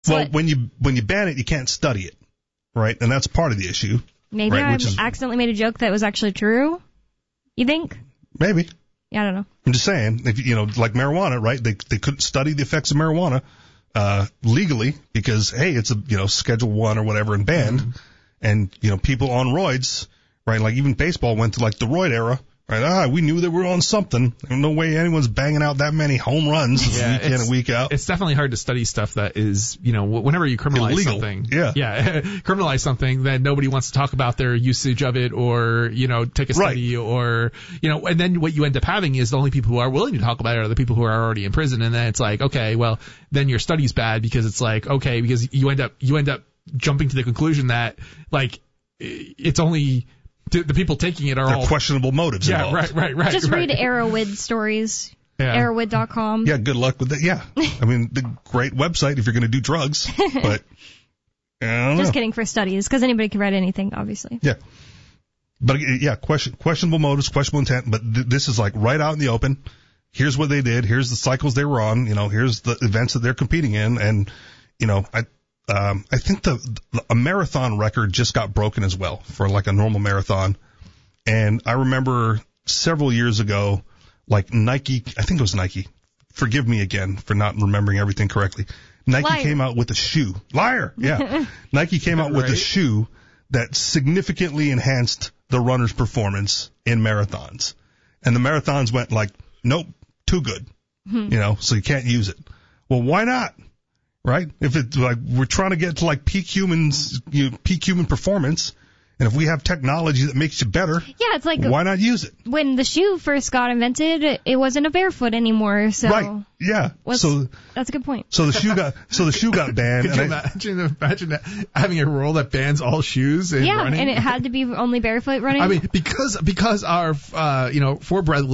Well, when you ban it, you can't study it, right? And that's part of the issue. Maybe right? I accidentally made a joke that was actually true. You think? Maybe. Yeah, I don't know. I'm just saying, if like marijuana, right? They couldn't study the effects of marijuana legally because hey, it's a Schedule 1 or whatever and banned, and people on roids, right? Like even baseball went to like the roid era. Right, we knew they were on something. There's no way anyone's banging out that many home runs week in and week out. It's definitely hard to study stuff that is, whenever you criminalize illegal. Something. Yeah, criminalize something, then nobody wants to talk about their usage of it or, take a study or, and then what you end up having is the only people who are willing to talk about it are the people who are already in prison. And then it's like, okay, well, then your study's bad because it's like, okay, because you end up jumping to the conclusion that, like, it's only the people taking it are They're all questionable motives involved. Right. Just read Arrowwood stories. Yeah. Arrowwood.com. Yeah, good luck with that. Yeah. I mean, the great website if you're going to do drugs. But, I don't know. Just kidding for studies, because anybody can write anything, obviously. Yeah. But, yeah, questionable motives, questionable intent. But this is like right out in the open. Here's what they did. Here's the cycles they were on. Here's the events that they're competing in. And, I think a marathon record just got broken as well for like a normal marathon. And I remember several years ago, like Nike, I think it was Nike. Forgive me again for not remembering everything correctly. Nike came out with a shoe. Liar! Yeah. Nike came out with a shoe that significantly enhanced the runner's performance in marathons. And the marathons went like, nope, too good. So you can't use it. Well, why not? Right? If it's like we're trying to get to like peak human performance, and if we have technology that makes you better, it's like why not use it? When the shoe first got invented, it wasn't a barefoot anymore. So right, yeah. That's a good point. So the shoe got banned. Could you imagine having a rule that bans all shoes in running? And it had to be only barefoot running. I mean, because our forefathers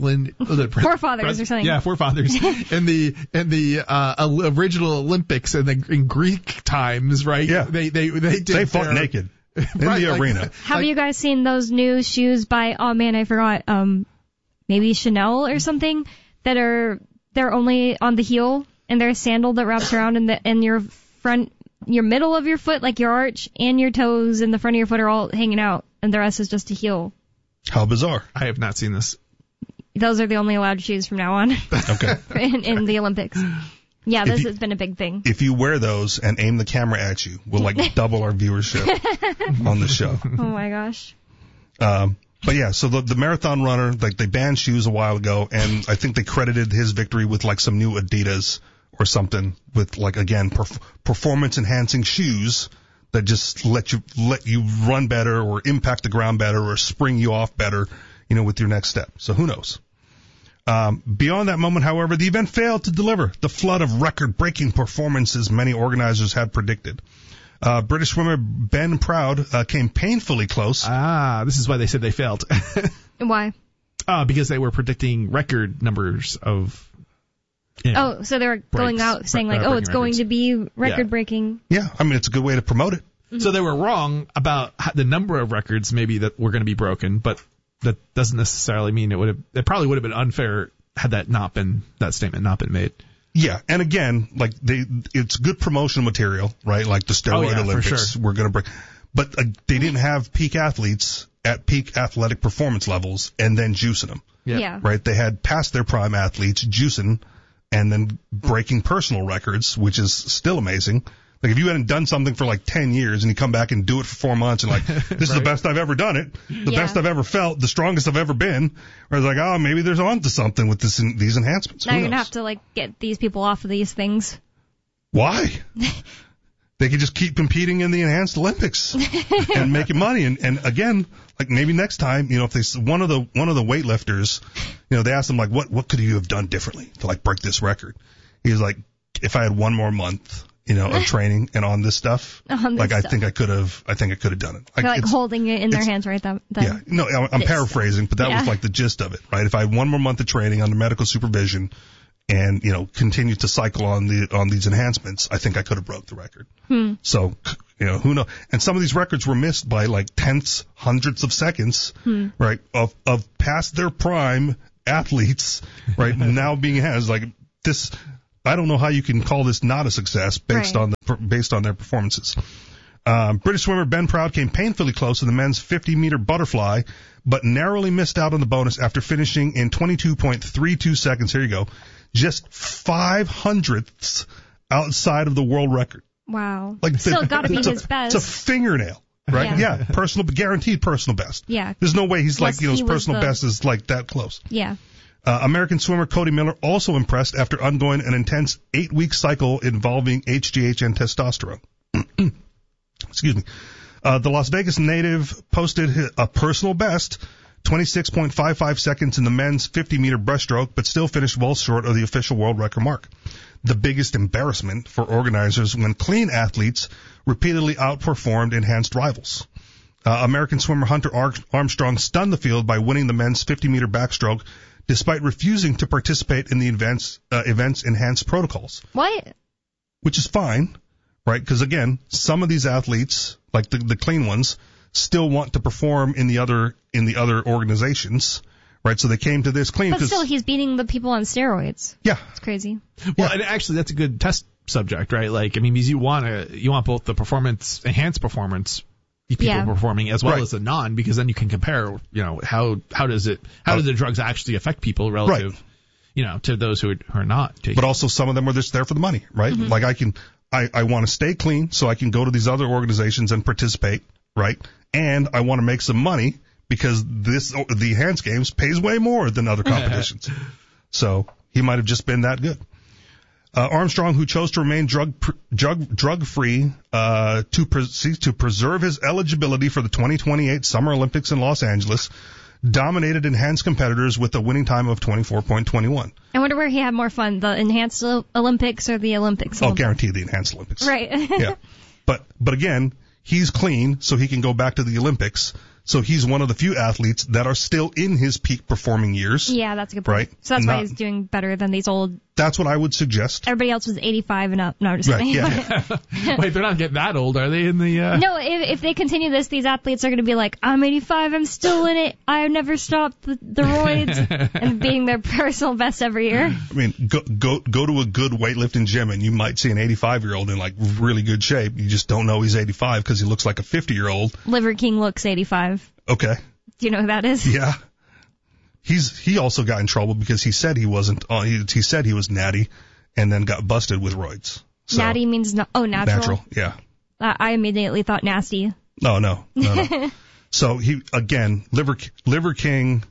or something. Yeah, forefathers in the original Olympics and in Greek times, right? Yeah, they fought naked. In the arena. Have you guys seen those new shoes by, I forgot, maybe Chanel or something, they're only on the heel, and they're a sandal that wraps around in your middle of your foot, like your arch, and your toes and the front of your foot are all hanging out, and the rest is just a heel. How bizarre. I have not seen this. Those are the only allowed shoes from now on. Okay. in the Olympics. Yeah, this has been a big thing. If you wear those and aim the camera at you, we'll like double our viewership on the show. Oh my gosh. But yeah, so the marathon runner, like they banned shoes a while ago, and I think they credited his victory with like some new Adidas or something with like, again, performance enhancing shoes that just let you run better or impact the ground better or spring you off better, with your next step. So who knows? Beyond that moment, however, the event failed to deliver the flood of record-breaking performances many organizers had predicted. British swimmer Ben Proud came painfully close. This is why they said they failed. Why? Because they were predicting record numbers of... so they were going out saying like, it's going to be record-breaking. Yeah, I mean, it's a good way to promote it. Mm-hmm. So they were wrong about the number of records maybe that were going to be broken, but that doesn't necessarily mean it probably would have been unfair had that statement not been made. Yeah, and again, like it's good promotional material, right? Like the steroid Olympics, we're going to break, but they didn't have peak athletes at peak athletic performance levels and then juicing them. Yeah. Right? They had past their prime athletes juicing and then breaking personal records, which is still amazing. Like, if you hadn't done something for like 10 years and you come back and do it for 4 months and like, this is the best I've ever done it, the best I've ever felt, the strongest I've ever been, or it's like, maybe there's on to something with these enhancements. Now you're going to have to like get these people off of these things. Why? They could just keep competing in the enhanced Olympics and making money. And again, like maybe next time, if one of the weightlifters, they asked him like, what could you have done differently to like break this record? He was like, if I had one more month, of training and on this stuff, I think I could have done it. Like holding it in their hands right then. Yeah, no, I'm paraphrasing, but that was like the gist of it, right? If I had one more month of training under medical supervision and, continue to cycle on these enhancements, I think I could have broke the record. So, who knows? And some of these records were missed by like tenths, hundredths of seconds, right? Of past their prime athletes, right? Now being has like this. I don't know how you can call this not a success based on their performances. British swimmer Ben Proud came painfully close in the men's 50-meter butterfly, but narrowly missed out on the bonus after finishing in 22.32 seconds. Here you go. Just 500ths outside of the world record. Wow. Still got to be his best. It's a fingernail, right? Yeah. Guaranteed personal best. Yeah. There's no way he's his personal best is like that close. Yeah. American swimmer Cody Miller also impressed after undergoing an intense 8-week cycle involving HGH and testosterone. Excuse me. The Las Vegas native posted a personal best, 26.55 seconds in the men's 50-meter breaststroke, but still finished well short of the official world record mark. The biggest embarrassment for organizers when clean athletes repeatedly outperformed enhanced rivals. American swimmer Hunter Armstrong stunned the field by winning the men's 50-meter backstroke despite refusing to participate in the event's enhanced protocols. What? Which is fine, right? Because again, some of these athletes, like the clean ones, still want to perform in the other organizations. Right, so they came to this clean. But still, he's beating the people on steroids. Yeah. It's crazy. Well, and actually, that's a good test subject, right? Like, I mean, because you want both the enhanced performance people performing as well as the non, because then you can compare, how do the drugs actually affect people relative, to those who are not taking. But also some of them are just there for the money, right? Mm-hmm. Like I want to stay clean so I can go to these other organizations and participate, right? And I want to make some money, because the enhanced games pays way more than other competitions. So he might have just been that good. Armstrong, who chose to remain drug-free to preserve his eligibility for the 2028 Summer Olympics in Los Angeles, dominated enhanced competitors with a winning time of 24.21. I wonder where he had more fun, the enhanced Olympics or the Olympics? Oh, guaranteed the enhanced Olympics. Right. Yeah. But again, he's clean, so he can go back to the Olympics. So he's one of the few athletes that are still in his peak performing years. Yeah, that's a good point. Right? So that's why he's doing better than these old. That's what I would suggest. Everybody else was 85 and up. No, I'm just kidding. Yeah. Wait, they're not getting that old, are they? In the No, if they continue this, these athletes are going to be like, I'm 85, I'm still in it. I've never stopped the roids, and being their personal best every year. I mean, go to a good weightlifting gym, and you might see an 85-year-old in like really good shape. You just don't know he's 85 because he looks like a 50-year-old. Liver King looks 85. Okay. Do you know who that is? Yeah. He also got in trouble because he said he wasn't. He said he was natty, and then got busted with roids. So, natty means natural. Natural, yeah. I immediately thought nasty. No. So he again, Liver King,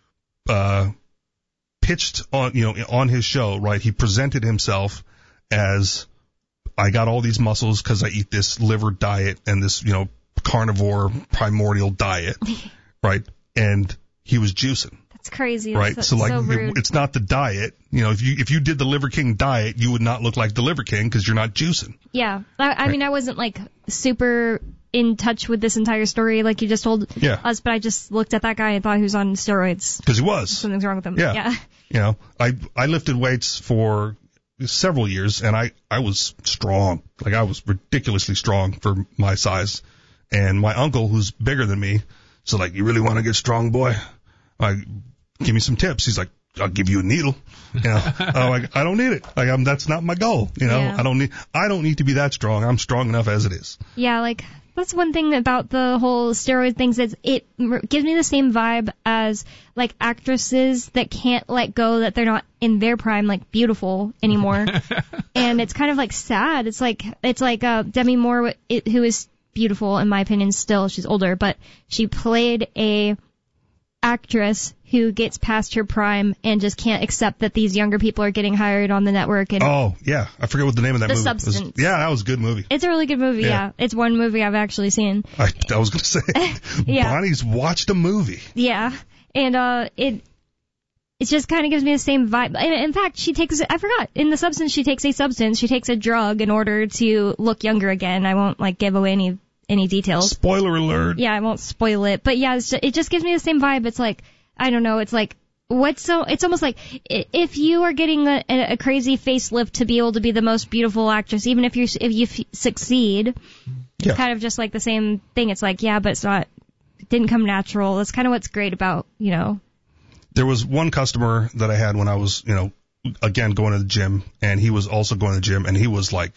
pitched on his show, right? He presented himself as, I got all these muscles because I eat this liver diet and this carnivore primordial diet, right? And he was juicing. That's crazy. Right? That's so rude. it's not the diet. If you did the Liver King diet, you would not look like the Liver King because you're not juicing. Yeah. I mean, I wasn't like super in touch with this entire story like you just told us, but I just looked at that guy and thought he was on steroids. Because he was. Something's wrong with him. Yeah. I lifted weights for several years, and I was strong. Like, I was ridiculously strong for my size. And my uncle, who's bigger than me, so like, you really want to get strong, boy? Give me some tips. He's like, I'll give you a needle. I'm like, I don't need it. Like, that's not my goal. I don't need to be that strong. I'm strong enough as it is. Yeah, like, that's one thing about the whole steroid things is it gives me the same vibe as like actresses that can't let go that they're not in their prime, like beautiful anymore. And it's kind of like sad. It's like Demi Moore, who is beautiful in my opinion still. She's older, but she played a actress who gets past her prime and just can't accept that these younger people are getting hired on the network. And oh, yeah. I forget what the name of that movie was. The Substance. That was a good movie. It's a really good movie, yeah. It's one movie I've actually seen. I was going to say, Bonnie's watched a movie. Yeah. And it just kind of gives me the same vibe. And in fact, I forgot, in The Substance, she takes a drug in order to look younger again. I won't like give away any details. Spoiler alert. Yeah, I won't spoil it. But yeah, it just gives me the same vibe. It's like, I don't know, it's like, it's almost like if you are getting a crazy facelift to be able to be the most beautiful actress, even if you succeed, it's kind of just like the same thing. It's like, yeah, but it didn't come natural. That's kind of what's great about, There was one customer that I had when I was, again, going to the gym, and he was also going to the gym, and he was like,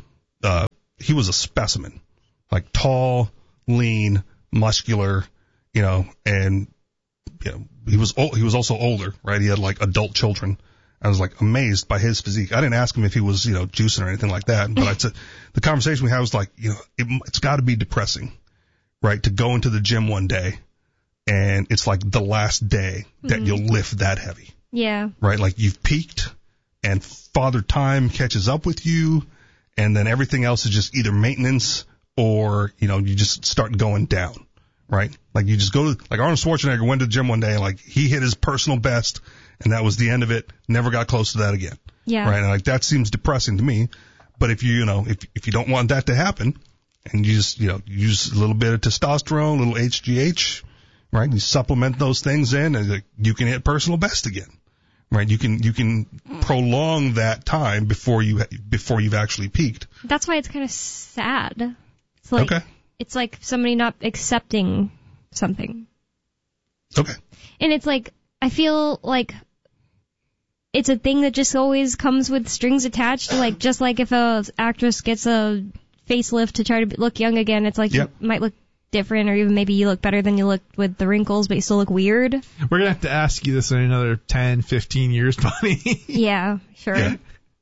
he was a specimen, like tall, lean, muscular, and he was also older, right? He had like adult children. I was like amazed by his physique. I didn't ask him if he was, juicing or anything like that, but the conversation we had was like, it's got to be depressing, right? To go into the gym one day and it's like the last day that you'll lift that heavy. Yeah. Right? Like you've peaked and Father Time catches up with you, and then everything else is just either maintenance or, you just start going down, right? Like you just go to, like Arnold Schwarzenegger went to the gym one day and like he hit his personal best and that was the end of it. Never got close to that again. Yeah. Right? And like that seems depressing to me. But if you, if you don't want that to happen and you just, use a little bit of testosterone, a little HGH, right? You supplement those things in and like, you can hit personal best again. Right, you can prolong that time before you've actually peaked. That's why it's kind of sad. It's like It's like somebody not accepting something. Okay. And it's like I feel like it's a thing that just always comes with strings attached. Like just like if a actress gets a facelift to try to look young again, it's like you might look different, or even maybe you look better than you looked with the wrinkles, but you still look weird. We're going to have to ask you this in another 10, 15 years, Bonnie. Yeah, sure. Yeah.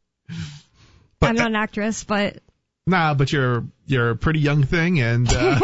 I'm not an actress, but... Nah, but you're a pretty young thing, and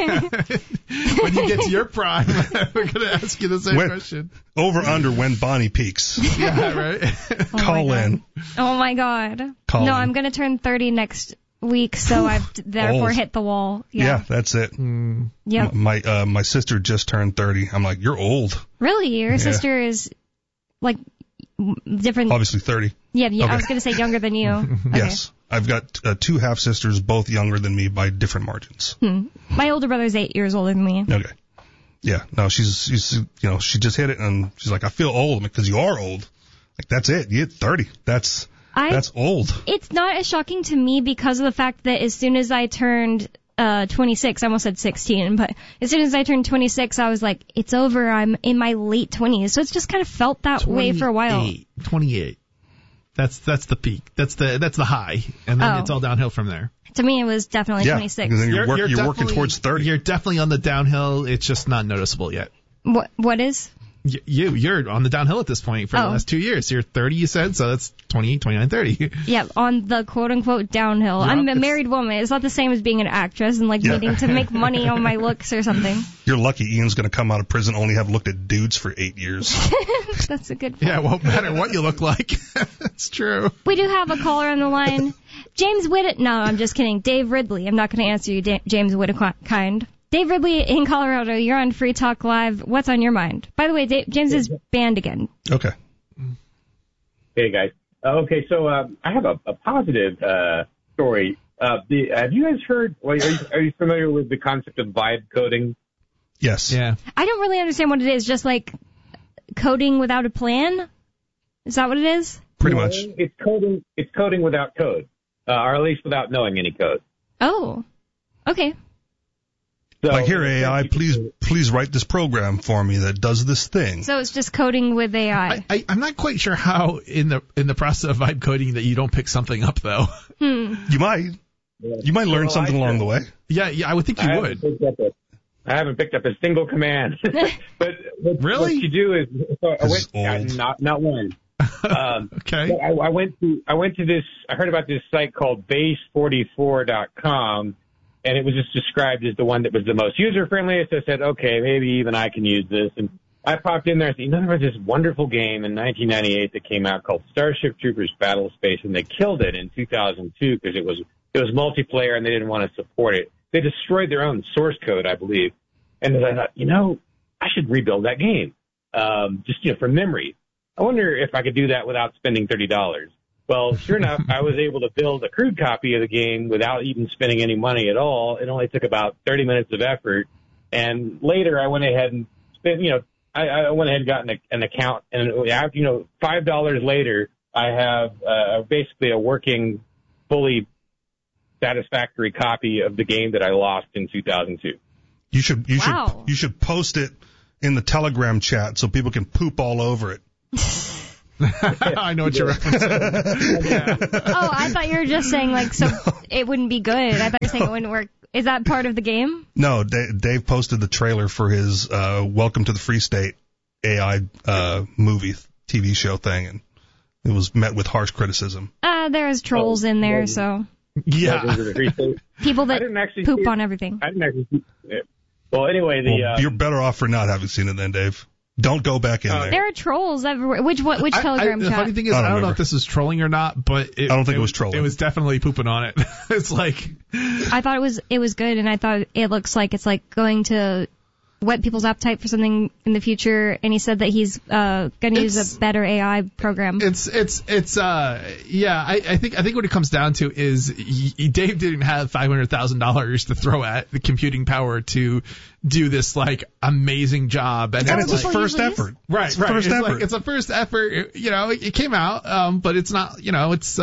when you get to your prime, we're going to ask you the same question. Over under when Bonnie peaks. Yeah, right? Call in. Oh, my God. I'm going to turn 30 next week, so I've therefore hit the wall. Yeah, that's it. Yep. My sister just turned 30. I'm like, you're old. Really? Your sister is like different? Obviously 30. Yeah. Okay. I was going to say younger than you. Okay. Yes. I've got two half sisters, both younger than me by different margins. My older brother's 8 years older than me. Okay. Yeah. No, she's she just hit it, and she's like, I feel old because you are old. Like that's it. You hit 30. That's old. It's not as shocking to me because of the fact that as soon as I turned 26, I almost said 16, but as soon as I turned 26, I was like, it's over. I'm in my late 20s. So it's just kind of felt that way for a while. 28. That's the peak. That's the high, and then it's all downhill from there. To me, it was definitely 26. And then you're working towards 30. You're definitely on the downhill. It's just not noticeable yet. What is? You're on the downhill at this point for the last 2 years. You're 30, you said, so that's 28, 29, 30. Yeah, on the quote-unquote downhill. I'm a married woman. It's not the same as being an actress and needing to make money on my looks or something. You're lucky Ian's going to come out of prison only have looked at dudes for 8 years. That's a good point. Yeah, it won't matter what you look like. It's true. We do have a caller on the line. James Whittakind. No, I'm just kidding. Dave Ridley. I'm not going to answer you, James Whittakind. Dave Ridley in Colorado, you're on Free Talk Live. What's on your mind? By the way, James is banned again. Okay. Hey, guys. Okay, so I have a positive story. Have you guys heard, are you familiar with the concept of vibe coding? Yes. Yeah. I don't really understand what it is, just like coding without a plan? Is that what it is? Pretty much. It's coding without code, or at least without knowing any code. Oh, okay. So, like here, AI, please write this program for me that does this thing. So it's just coding with AI. I'm not quite sure how in the process of vibe coding that you don't pick something up though. You might. You might learn something along the way. Yeah, I would think you would. I haven't picked up a single command. But really? What you do is not one. Okay. I went to this. I heard about this site called Base44.com. And it was just described as the one that was the most user-friendly. So I said, okay, maybe even I can use this. And I popped in there and said, there was this wonderful game in 1998 that came out called Starship Troopers Battle Space, and they killed it in 2002 because it was multiplayer and they didn't want to support it. They destroyed their own source code, I believe. And I thought, I should rebuild that game, just from memory. I wonder if I could do that without spending $30. Well, sure enough, I was able to build a crude copy of the game without even spending any money at all. It only took about 30 minutes of effort. And later I went ahead and spent, I went ahead and got an account. And, $5 later, I have basically a working, fully satisfactory copy of the game that I lost in 2002. You should post it in the Telegram chat so people can poop all over it. I know what you're referencing. Yeah. Oh, I thought you were just saying, like, so it wouldn't be good. I thought you were saying it wouldn't work. Is that part of the game? No, Dave posted the trailer for his Welcome to the Free State AI movie TV show thing, and it was met with harsh criticism. There's trolls in there, so. Yeah. People that poop on everything. I didn't actually see it. Well, anyway, you're better off for not having seen it then, Dave. Don't go back in there. There are trolls everywhere. Which Telegram chat? The funny thing is, I don't know if this was trolling or not, but I don't think it was trolling. It was definitely pooping on it. It's like. I thought it was good, and I thought it looks like it's like going to whet people's appetite for something in the future, and he said that he's going to use a better AI program. I think what it comes down to is Dave didn't have $500,000 to throw at the computing power to do this like amazing job, and it's his first effort. Right. It's a first effort. It came out, but it's not. It's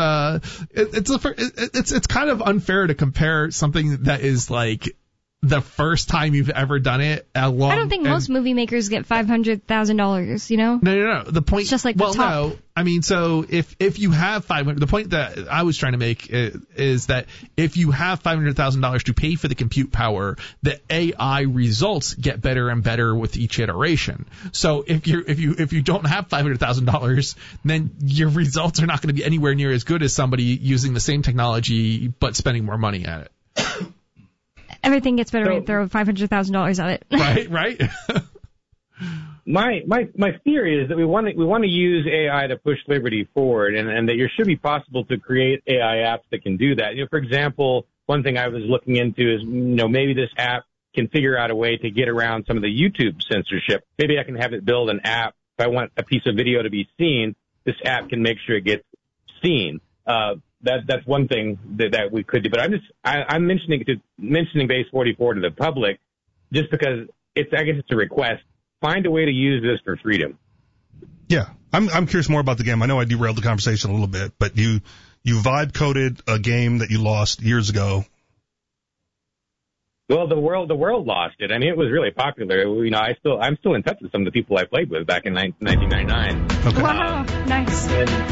kind of unfair to compare something that is like the first time you've ever done it. I don't think most movie makers get $500,000, No. The point. It's just like the top. No. I mean, so if you have $500,000, the point that I was trying to make is that if you have $500,000 to pay for the compute power, the AI results get better and better with each iteration. So if you don't have $500,000, then your results are not going to be anywhere near as good as somebody using the same technology but spending more money at it. Everything gets better when you throw $500,000 at it. Right. My theory is that we want to use AI to push liberty forward, and that it should be possible to create AI apps that can do that. For example, one thing I was looking into is maybe this app can figure out a way to get around some of the YouTube censorship. Maybe I can have it build an app. If I want a piece of video to be seen, this app can make sure it gets seen. That's one thing that we could do. But I'm mentioning Base 44 to the public just because I guess it's a request. Find a way to use this for freedom. Yeah, I'm curious more about the game. I know I derailed the conversation a little bit, but you vibe coded a game that you lost years ago. Well, the world lost it. I mean, it was really popular. I'm still in touch with some of the people I played with back in 1999. Okay. Wow, nice.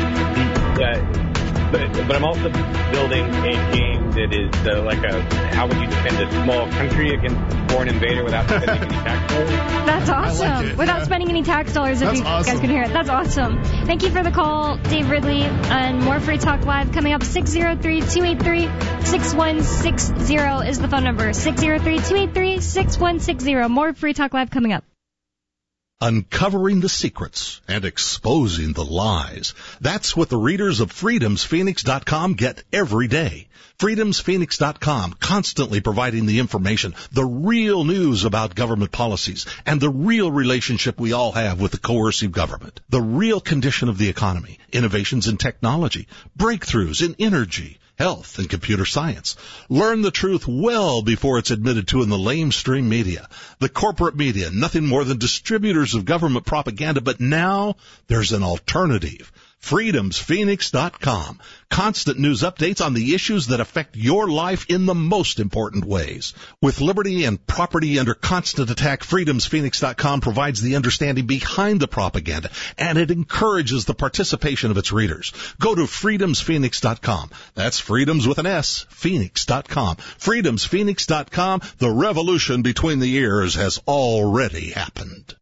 But I'm also building a game that is how would you defend a small country against a foreign invader without spending any tax dollars? That's awesome. Without spending any tax dollars, if you guys can hear it. That's awesome. Thank you for the call, Dave Ridley. And more Free Talk Live coming up. 603-283-6160 is the phone number. 603-283-6160. More Free Talk Live coming up. Uncovering the secrets and exposing the lies. That's what the readers of freedomsphoenix.com get every day. freedomsphoenix.com, constantly providing the information, the real news about government policies, and the real relationship we all have with the coercive government. The real condition of the economy, innovations in technology, breakthroughs in energy, health, and computer science. Learn the truth well before it's admitted to in the lamestream media. The corporate media, nothing more than distributors of government propaganda, but now there's an alternative. freedomsphoenix.com. Constant news updates on the issues that affect your life in the most important ways. With liberty and property under constant attack, freedomsphoenix.com provides the understanding behind the propaganda, and it encourages the participation of its readers. Go to freedomsphoenix.com. That's freedoms with an S, phoenix.com. freedomsphoenix.com. The revolution between the ears has already happened.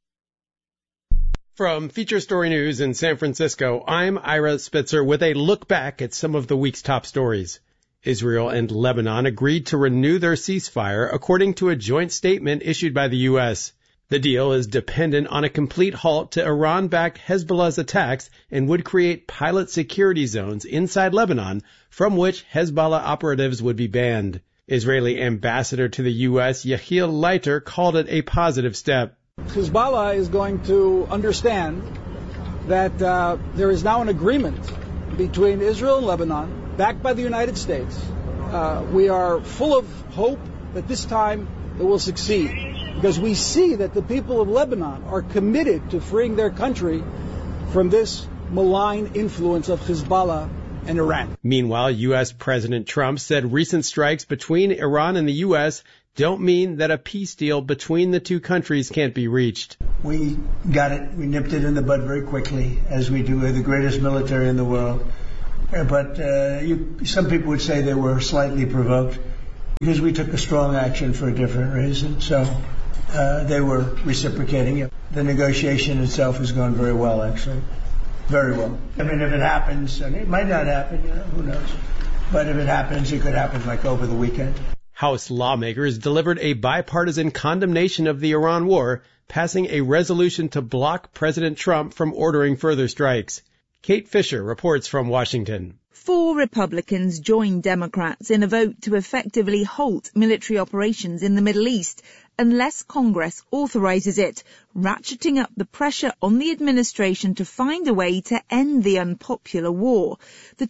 From Feature Story News in San Francisco, I'm Ira Spitzer with a look back at some of the week's top stories. Israel and Lebanon agreed to renew their ceasefire, according to a joint statement issued by the U.S. The deal is dependent on a complete halt to Iran-backed Hezbollah's attacks and would create pilot security zones inside Lebanon from which Hezbollah operatives would be banned. Israeli ambassador to the U.S., Yehiel Leiter, called it a positive step. Hezbollah is going to understand that there is now an agreement between Israel and Lebanon, backed by the United States. We are full of hope that this time it will succeed, because we see that the people of Lebanon are committed to freeing their country from this malign influence of Hezbollah and Iran. Meanwhile, U.S. President Trump said recent strikes between Iran and the U.S. don't mean that a peace deal between the two countries can't be reached. We got it. We nipped it in the bud very quickly, as we do. We're the greatest military in the world. But some people would say they were slightly provoked because we took a strong action for a different reason. So they were reciprocating it. The negotiation itself has gone very well, actually. Very well. I mean, if it happens, and it might not happen, who knows. But if it happens, it could happen like over the weekend. House lawmakers delivered a bipartisan condemnation of the Iran war, passing a resolution to block President Trump from ordering further strikes. Kate Fisher reports from Washington. 4 Republicans joined Democrats in a vote to effectively halt military operations in the Middle East unless Congress authorizes it, ratcheting up the pressure on the administration to find a way to end the unpopular war. The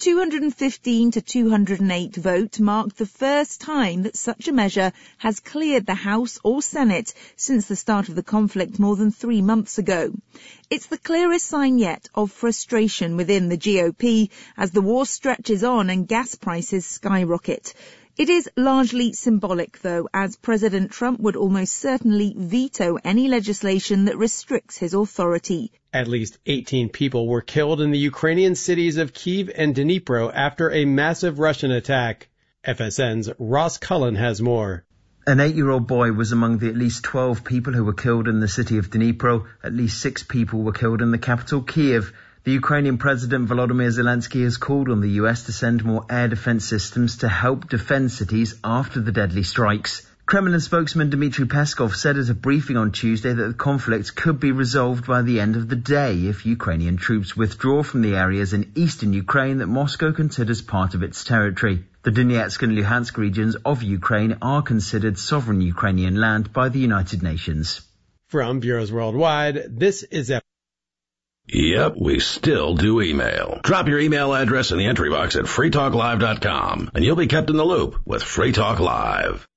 215 to 208 vote marked the first time that such a measure has cleared the House or Senate since the start of the conflict more than 3 months ago. It's the clearest sign yet of frustration within the GOP as the war stretches on and gas prices skyrocket. It is largely symbolic, though, as President Trump would almost certainly veto any legislation that restricts his authority. At least 18 people were killed in the Ukrainian cities of Kyiv and Dnipro after a massive Russian attack. FSN's Ross Cullen has more. An 8-year-old boy was among the at least 12 people who were killed in the city of Dnipro. At least 6 people were killed in the capital, Kyiv. The Ukrainian President Volodymyr Zelensky has called on the US to send more air defense systems to help defend cities after the deadly strikes. Kremlin spokesman Dmitry Peskov said at a briefing on Tuesday that the conflict could be resolved by the end of the day if Ukrainian troops withdraw from the areas in eastern Ukraine that Moscow considers part of its territory. The Donetsk and Luhansk regions of Ukraine are considered sovereign Ukrainian land by the United Nations. From Bureaus Worldwide, this is Yep, we still do email. Drop your email address in the entry box at freetalklive.com, and you'll be kept in the loop with Free Talk Live.